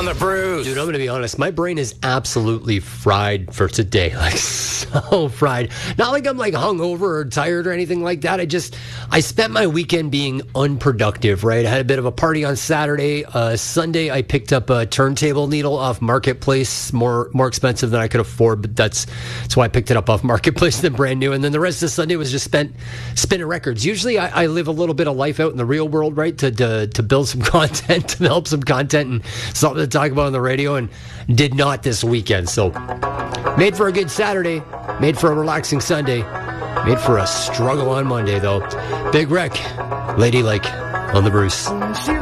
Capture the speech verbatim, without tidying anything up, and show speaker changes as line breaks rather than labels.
the Bruce.
Dude, I'm going to be honest. My brain is absolutely fried for today. Like, so fried. Not like I'm like hungover or tired or anything like that. I just, I spent my weekend being unproductive, right? I had a bit of a party on Saturday. Uh, Sunday, I picked up a turntable needle off Marketplace. More more expensive than I could afford, but that's, that's why I picked it up off Marketplace than brand new. And then the rest of Sunday was just spent spinning records. Usually I, I live a little bit of life out in the real world, right? To, to, to build some content, to help some content and something to talk about on the radio, and did not this weekend. So made for a good Saturday, made for a relaxing Sunday, made for a struggle on Monday though. Big Wreck, Ladylike on the Bruce.